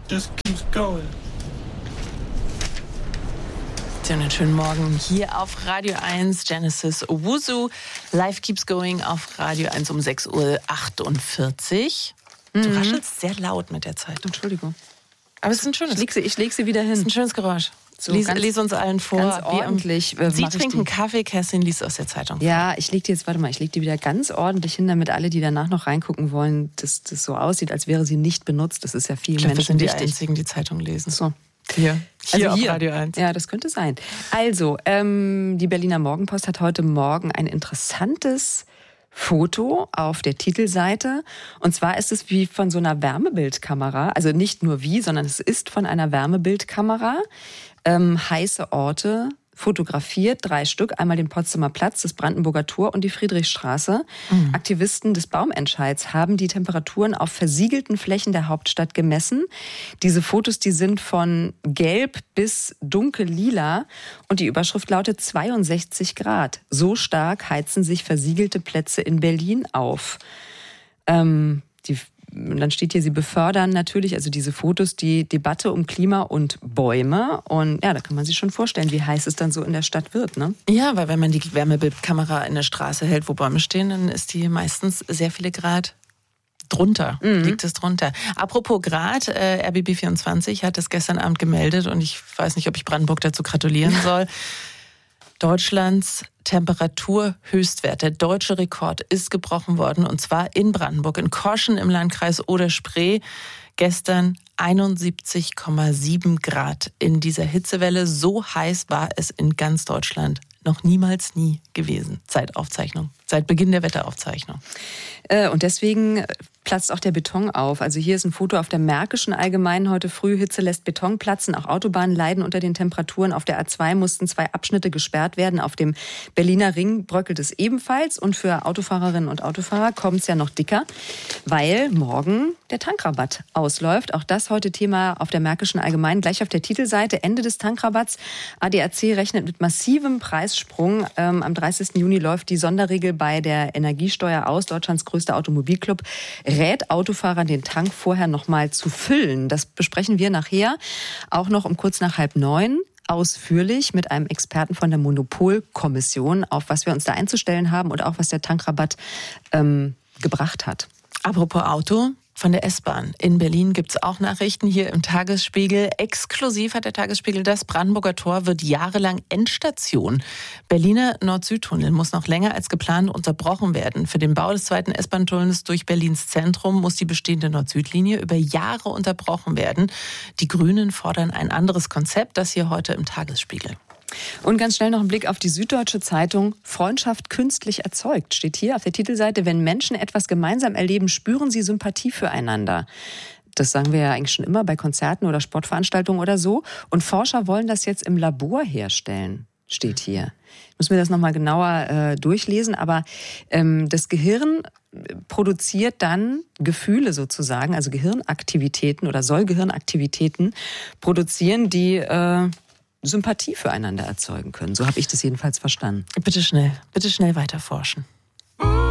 just keeps going. Einen schönen Morgen hier auf Radio 1, Genesis Owusu. Life keeps going auf Radio 1 um 6:48 Uhr. Du raschelst sehr laut mit der Zeit. Entschuldigung. Aber es ist ein schönes. Ich leg sie wieder hin. Es ist ein schönes Geräusch. So, lies uns allen vor. Ganz ordentlich. Sie trinken Kaffee, Kerstin liest aus der Zeitung vor. Ja, ich leg die wieder ganz ordentlich hin, damit alle, die danach noch reingucken wollen, dass das so aussieht, als wäre sie nicht benutzt. Das ist ja vielen Menschen wichtig. Wir sind die wichtig. Einzigen, die Zeitung lesen. So. Hier auf Radio 1. Ja, das könnte sein. Also, die Berliner Morgenpost hat heute Morgen ein interessantes Foto auf der Titelseite. Und zwar ist es wie von so einer Wärmebildkamera. Also nicht nur wie, sondern es ist von einer Wärmebildkamera. Heiße Orte fotografiert, 3 Stück. Einmal den Potsdamer Platz, das Brandenburger Tor und die Friedrichstraße. Aktivisten des Baumentscheids haben die Temperaturen auf versiegelten Flächen der Hauptstadt gemessen. Diese Fotos, die sind von gelb bis dunkel-lila und die Überschrift lautet 62 Grad. So stark heizen sich versiegelte Plätze in Berlin auf. Und dann steht hier, sie befördern natürlich, also diese Fotos, die Debatte um Klima und Bäume. Und ja, da kann man sich schon vorstellen, wie heiß es dann so in der Stadt wird, ne? Ja, weil wenn man die Wärmebildkamera in der Straße hält, wo Bäume stehen, dann ist die meistens sehr viele Grad drunter, liegt es drunter. Apropos Grad, RBB24 hat es gestern Abend gemeldet und ich weiß nicht, ob ich Brandenburg dazu gratulieren soll. Deutschlands Temperaturhöchstwert, der deutsche Rekord ist gebrochen worden und zwar in Brandenburg, in Korschen im Landkreis Oder-Spree. Gestern 71,7 Grad in dieser Hitzewelle. So heiß war es in ganz Deutschland noch niemals nie gewesen. Seit Beginn der Wetteraufzeichnung. Und deswegen platzt auch der Beton auf. Also hier ist ein Foto auf der Märkischen Allgemeinen heute früh. Hitze lässt Beton platzen. Auch Autobahnen leiden unter den Temperaturen. Auf der A2 mussten 2 Abschnitte gesperrt werden. Auf dem Berliner Ring bröckelt es ebenfalls. Und für Autofahrerinnen und Autofahrer kommt es ja noch dicker, weil morgen der Tankrabatt ausläuft. Auch das heute Thema auf der Märkischen Allgemeinen. Gleich auf der Titelseite Ende des Tankrabatts. ADAC rechnet mit massivem Preissprung. Am 30. Juni läuft die Sonderregel bei der Energiesteuer aus. Deutschlands größter Automobilclub rät Autofahrern, den Tank vorher noch mal zu füllen. Das besprechen wir nachher auch noch um kurz nach 8:30 ausführlich mit einem Experten von der Monopolkommission, auf was wir uns da einzustellen haben und auch was der Tankrabatt gebracht hat. Apropos Auto, von der S-Bahn. In Berlin gibt es auch Nachrichten hier im Tagesspiegel. Exklusiv hat der Tagesspiegel, das Brandenburger Tor wird jahrelang Endstation. Berliner Nord-Süd-Tunnel muss noch länger als geplant unterbrochen werden. Für den Bau des zweiten S-Bahn-Tunnels durch Berlins Zentrum muss die bestehende Nord-Süd-Linie über Jahre unterbrochen werden. Die Grünen fordern ein anderes Konzept, das hier heute im Tagesspiegel. Und ganz schnell noch ein Blick auf die Süddeutsche Zeitung. Freundschaft künstlich erzeugt, steht hier auf der Titelseite. Wenn Menschen etwas gemeinsam erleben, spüren sie Sympathie füreinander. Das sagen wir ja eigentlich schon immer bei Konzerten oder Sportveranstaltungen oder so. Und Forscher wollen das jetzt im Labor herstellen, steht hier. Ich muss mir das nochmal genauer durchlesen, aber das Gehirn produziert dann Gefühle sozusagen, also Gehirnaktivitäten oder soll Gehirnaktivitäten produzieren, die Sympathie füreinander erzeugen können. So habe ich das jedenfalls verstanden. Bitte schnell weiter forschen.